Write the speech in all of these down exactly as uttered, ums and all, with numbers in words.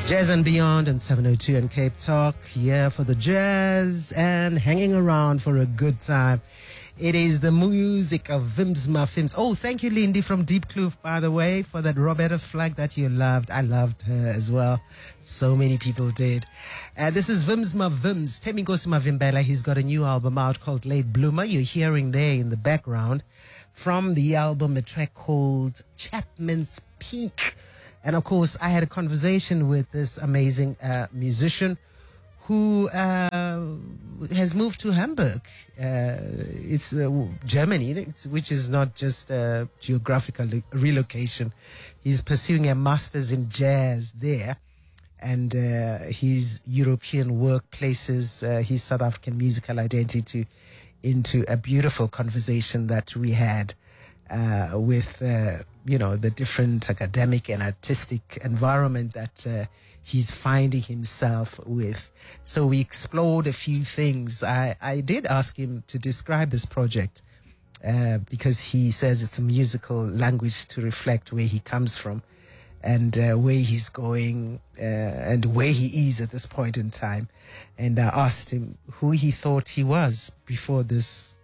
Jazz and Beyond and seven oh two and Cape Talk here for the jazz and hanging around for a good time. It is the music of Vimsma Films. Oh, thank you, Lindy from Deep Kloof, by the way, for that Roberta flag that you loved. I loved her as well. So many people did. Uh, this is Vimsma Vims. Temi Nkosima Vimbela. He's got a new album out called Late Bloomer. You're hearing there in the background from the album a track called Chapman's Peak. And of course, I had a conversation with this amazing uh, musician who uh, has moved to Hamburg. Uh, it's uh, Germany, it's, which is not just a geographical relocation. He's pursuing a master's in jazz there. And uh, his European workplaces, uh, his South African musical identity into a beautiful conversation that we had uh, with, uh, you know, the different academic and artistic environment that uh, he's finding himself with. So we explored a few things. I, I did ask him to describe this project uh, because he says it's a musical language to reflect where he comes from and uh, where he's going uh, and where he is at this point in time. And I asked him who he thought he was before this.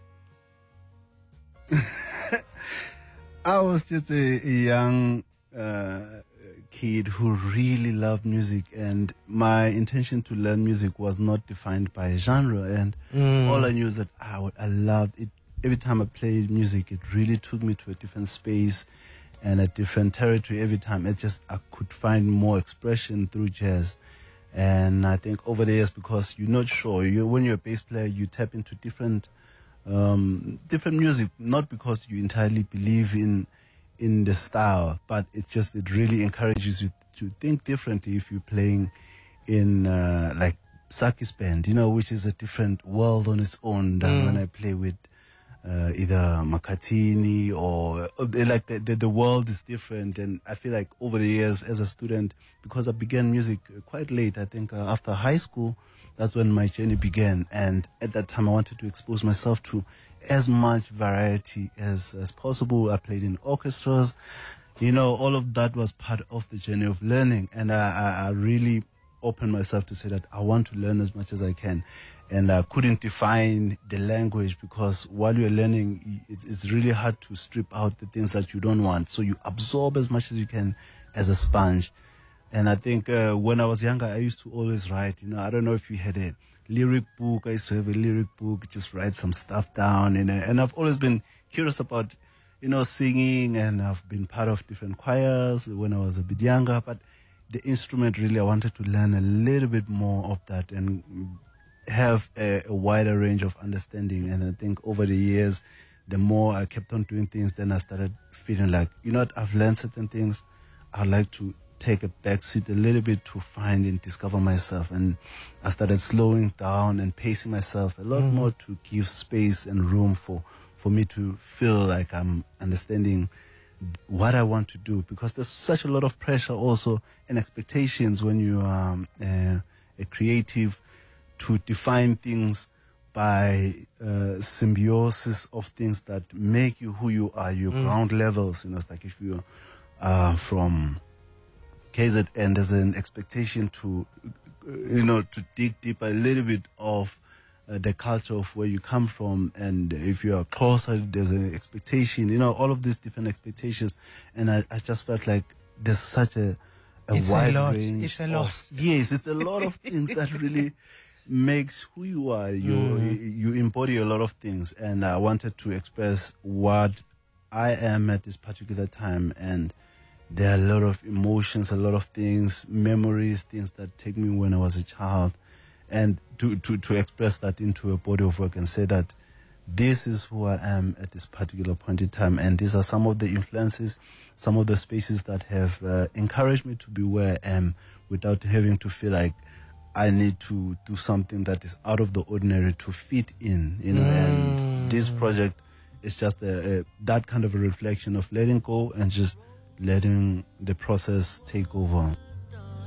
I was just a, a young uh, kid who really loved music, and my intention to learn music was not defined by a genre, and mm. all I knew is that I, I loved it. Every time I played music, it really took me to a different space and a different territory. Every time it just I could find more expression through jazz. And I think over the years, because you're not sure, you when you're a bass player, you tap into different um, different music, not because you entirely believe in in the style, but it just it really encourages you to think differently if you're playing in uh, like Saki's band, you know, which is a different world on its own than mm. when I play with uh, either Makatini or, or like the, the the world is different. And I feel like over the years as a student, because I began music quite late, I think uh, after high school, that's when my journey began. And at that time, I wanted to expose myself to as much variety as, as possible. I played in orchestras. You know, all of that was part of the journey of learning. And I, I, I really opened myself to say that I want to learn as much as I can. And I couldn't define the language because while you're learning, it's, it's really hard to strip out the things that you don't want. So you absorb as much as you can as a sponge. And I think uh, when I was younger, I used to always write. You know, I don't know if you had a lyric book. I used to have a lyric book, just write some stuff down. You know, and I've always been curious about, you know, singing. And I've been part of different choirs when I was a bit younger. But the instrument, really, I wanted to learn a little bit more of that and have a, a wider range of understanding. And I think over the years, the more I kept on doing things, then I started feeling like, you know what, I've learned certain things. I'd like to take a backseat a little bit to find and discover myself. And I started slowing down and pacing myself a lot mm. more to give space and room for, for me to feel like I'm understanding what I want to do, because there's such a lot of pressure also and expectations when you are um, uh, a creative to define things by uh, symbiosis of things that make you who you are, your mm. ground levels. You know, it's like if you are from K Z N, there's an expectation to, you know, to dig deeper a little bit of uh, the culture of where you come from. And if you are closer, there's an expectation, you know, all of these different expectations. And I, I just felt like there's such a, a it's wide a lot. range. It's a lot. Of, yes, it's a lot of things that really makes who you are. You, mm. you embody a lot of things. And I wanted to express what I am at this particular time. And there are a lot of emotions, a lot of things, memories, things that take me when I was a child. And to, to, to express that into a body of work and say that this is who I am at this particular point in time. And these are some of the influences, some of the spaces that have uh, encouraged me to be where I am without having to feel like I need to do something that is out of the ordinary to fit in, you know. Mm. And this project is just a, a, that kind of a reflection of letting go and just letting the process take over.